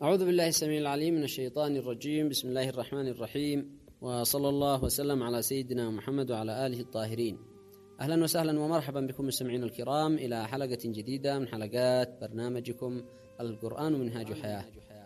أعوذ بالله السميع العليم من الشيطان الرجيم. بسم الله الرحمن الرحيم، وصلى الله وسلم على سيدنا محمد وعلى آله الطاهرين. أهلا وسهلا ومرحبا بكم مستمعين الكرام إلى حلقة جديدة من حلقات برنامجكم القرآن منهاج حياة.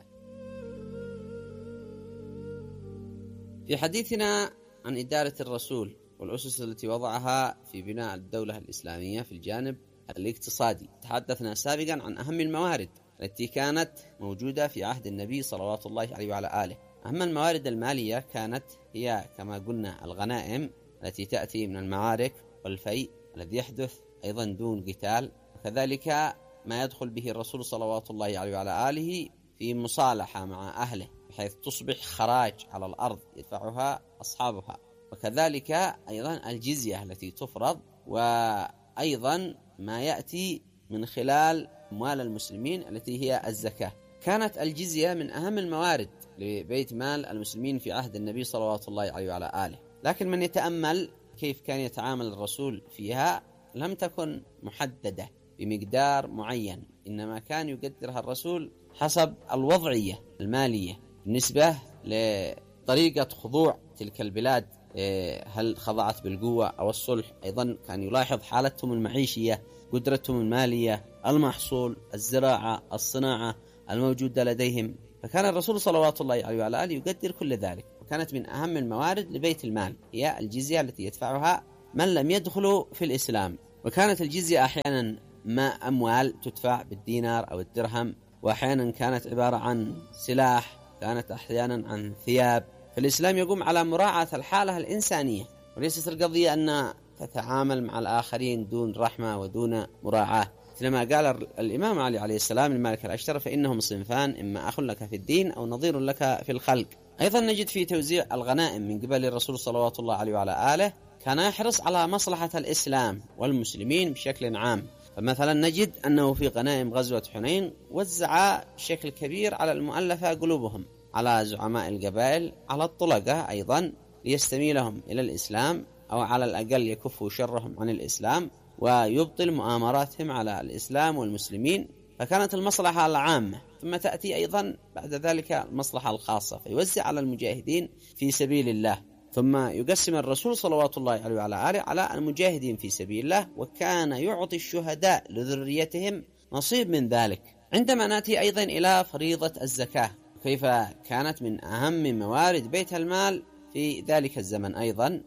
في حديثنا عن إدارة الرسول والأسس التي وضعها في بناء الدولة الإسلامية في الجانب الاقتصادي، تحدثنا سابقا عن أهم الموارد التي كانت موجودة في عهد النبي صلوات الله عليه وعلى آله. أهم الموارد المالية كانت هي كما قلنا الغنائم التي تأتي من المعارك والفيء الذي يحدث أيضا دون قتال، وكذلك ما يدخل به الرسول صلوات الله عليه وعلى آله في مصالحة مع أهله بحيث تصبح خراج على الأرض يدفعها أصحابها، وكذلك أيضا الجزية التي تفرض، وأيضا ما يأتي من خلال أموال المسلمين التي هي الزكاة. كانت الجزية من أهم الموارد لبيت مال المسلمين في عهد النبي صلوات الله عليه وعلى آله، لكن من يتأمل كيف كان يتعامل الرسول فيها لم تكن محددة بمقدار معين، إنما كان يقدرها الرسول حسب الوضعية المالية بالنسبة لطريقة خضوع تلك البلاد، هل خضعت بالقوة أو الصلح. أيضا كان يلاحظ حالتهم المعيشية، قدرتهم المالية، المحصول، الزراعة، الصناعة الموجودة لديهم، فكان الرسول صلوات الله عليه وعلى آله يقدر كل ذلك. وكانت من أهم الموارد لبيت المال هي الجزية التي يدفعها من لم يدخلوا في الإسلام. وكانت الجزية أحيانا ما أموال تدفع بالدينار أو الدرهم، وأحيانا كانت عبارة عن سلاح، كانت أحيانا عن ثياب. فالإسلام يقوم على مراعاة الحالة الإنسانية، وليست القضية أن تتعامل مع الآخرين دون رحمة ودون مراعاة. مثلما قال الإمام علي عليه السلام لمالك الأشتر: فإنهم صنفان، إما أخ لك في الدين أو نظير لك في الخلق. أيضا نجد في توزيع الغنائم من قبل الرسول صلوات الله عليه وعلى آله كان يحرص على مصلحة الإسلام والمسلمين بشكل عام. فمثلا نجد أنه في غنائم غزوة حنين وزع بشكل كبير على المؤلفة قلوبهم، على زعماء القبائل، على الطلقة أيضا ليستميلهم إلى الإسلام، أو على الأقل يكفوا شرهم عن الإسلام ويبطل مؤامراتهم على الإسلام والمسلمين. فكانت المصلحة العامة، ثم تأتي أيضا بعد ذلك المصلحة الخاصة، فيوزع على المجاهدين في سبيل الله، ثم يقسم الرسول صلوات الله عليه وعلى آله على المجاهدين في سبيل الله، وكان يعطي الشهداء لذريتهم نصيب من ذلك. عندما نأتي أيضا إلى فريضة الزكاة، كيف كانت من أهم موارد بيت المال في ذلك الزمن أيضا،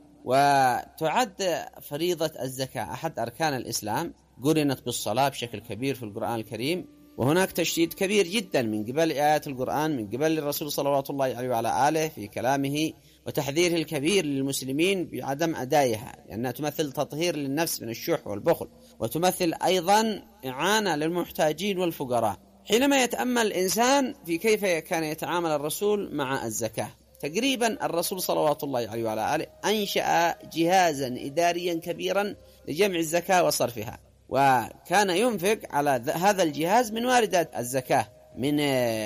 وتعد فريضة الزكاة أحد أركان الإسلام، قرنت بالصلاة بشكل كبير في القرآن الكريم، وهناك تشديد كبير جدا من قبل آيات القرآن من قبل الرسول صلوات الله عليه وعلى آله في كلامه، وتحذيره الكبير للمسلمين بعدم أدائها، لأنها تمثل تطهير للنفس من الشح والبخل، وتمثل أيضا إعانة للمحتاجين والفقراء. حينما يتأمل الإنسان في كيف كان يتعامل الرسول مع الزكاة، تقريبا الرسول صلوات الله عليه وعلى آله أنشأ جهازا إداريا كبيرا لجمع الزكاة وصرفها، وكان ينفق على هذا الجهاز من واردات الزكاة من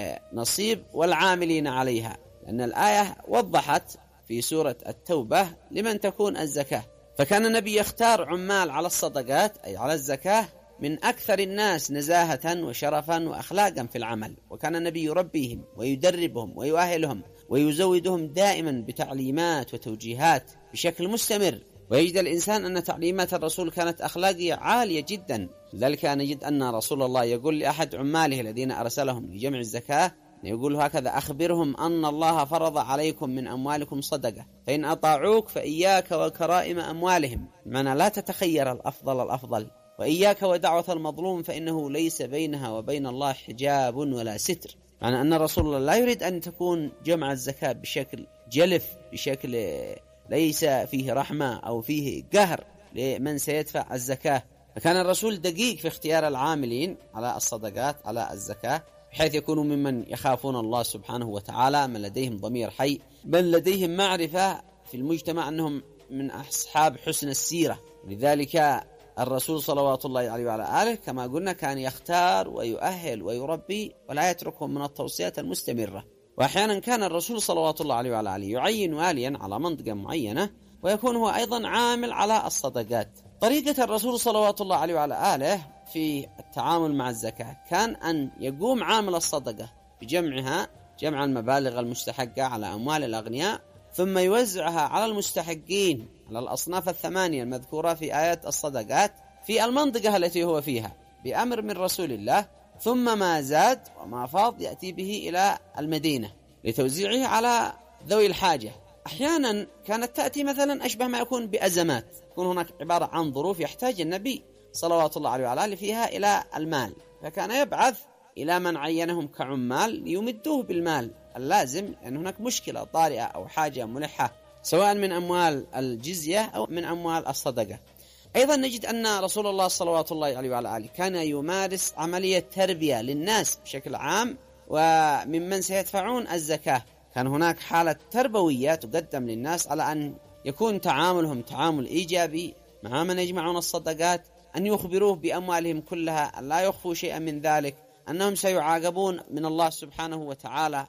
نصيب والعاملين عليها، لأن الآية وضحت في سورة التوبة لمن تكون الزكاة. فكان النبي يختار عمال على الصدقات أي على الزكاة من أكثر الناس نزاهة وشرفا وأخلاقا في العمل، وكان النبي يربيهم ويدربهم ويؤهلهم ويزودهم دائما بتعليمات وتوجيهات بشكل مستمر. ويجد الإنسان أن تعليمات الرسول كانت أخلاقية عالية جدا، لذلك نجد أن رسول الله يقول لأحد عماله الذين أرسلهم لجمع الزكاة، يقول هكذا: أخبرهم أن الله فرض عليكم من أموالكم صدقة، فإن أطاعوك فإياك وكرائم أموالهم، معنى لا تتخير الأفضل، وإياك ودعوة المظلوم فإنه ليس بينها وبين الله حجاب ولا ستر. معنى أن رسول الله لا يريد أن تكون جمع الزكاة بشكل جلف، بشكل ليس فيه رحمة أو فيه قهر لمن سيدفع الزكاة. فكان الرسول دقيق في اختيار العاملين على الصدقات على الزكاة، بحيث يكونوا ممن يخافون الله سبحانه وتعالى، من لديهم ضمير حي، بل لديهم معرفة في المجتمع أنهم من أصحاب حسن السيرة. لذلك الرسول صلوات الله عليه وعلى آله كما قلنا كان يختار ويؤهل ويربي ولا يتركهم من التوصيات المستمرة. وأحيانا كان الرسول صلوات الله عليه وعلى آله يعين واليا على منطقة معينة، ويكون هو أيضا عامل على الصدقات. طريقة الرسول صلوات الله عليه وعلى آله في التعامل مع الزكاة كان أن يقوم عامل الصدقة بجمعها جمع المبالغ المستحقة على أموال الأغنياء، ثم يوزعها على المستحقين على الأصناف الثمانية المذكورة في آيات الصدقات في المنطقة التي هو فيها بأمر من رسول الله، ثم ما زاد وما فاض يأتي به إلى المدينة لتوزيعه على ذوي الحاجة. أحيانا كانت تأتي مثلا أشبه ما يكون بأزمات، يكون هناك عبارة عن ظروف يحتاج النبي صلوات الله عليه وعلى آله فيها إلى المال، فكان يبعث إلى من عينهم كعمال ليمدوه بالمال اللازم، لأن هناك مشكلة طارئة أو حاجة ملحة سواء من أموال الجزية أو من أموال الصدقة. أيضا نجد أن رسول الله صلوات الله عليه وعلى آله كان يمارس عملية تربية للناس بشكل عام وممن سيدفعون الزكاة. كان هناك حالة تربوية تقدم للناس على أن يكون تعاملهم تعامل إيجابي مع من يجمعون الصدقات، أن يخبروه بأموالهم كلها، أن لا يخفوا شيئا من ذلك، أنهم سيعاقبون من الله سبحانه وتعالى،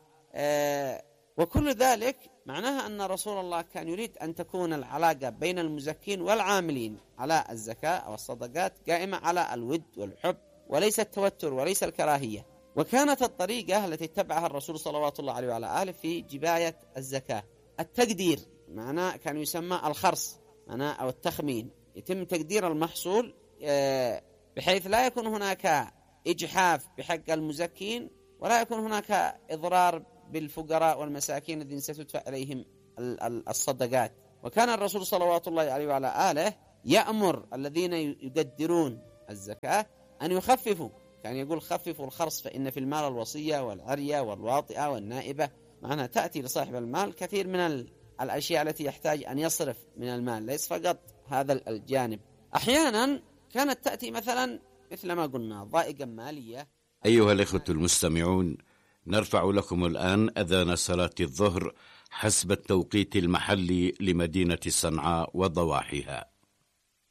وكل ذلك معناها أن رسول الله كان يريد أن تكون العلاقة بين المزكين والعاملين على الزكاة أو الصدقات قائمة على الود والحب وليس التوتر وليس الكراهية. وكانت الطريقة التي اتبعها الرسول صلوات الله عليه وعلى آله في جباية الزكاة التقدير، معناه كان يسمى الخرص معناه أو التخمين، يتم تقدير المحصول بحيث لا يكون هناك إجحاف بحق المزكين ولا يكون هناك إضرار بالفقراء والمساكين الذين ستدفع إليهم الصدقات. وكان الرسول صلوات الله عليه وعلى آله يأمر الذين يقدرون الزكاة أن يخففوا، كان يقول خففوا الخرص فإن في المال الوصية والعرية والواطئة والنائبة، معناها تأتي لصاحب المال كثير من الأشياء التي يحتاج أن يصرف من المال، ليس فقط هذا الجانب. أحيانا كانت تأتي مثلا مثل ما قلنا ضائقة مالية. أيها الإخوة المستمعون، نرفع لكم الآن أذان صلاة الظهر حسب التوقيت المحلي لمدينة صنعاء وضواحيها.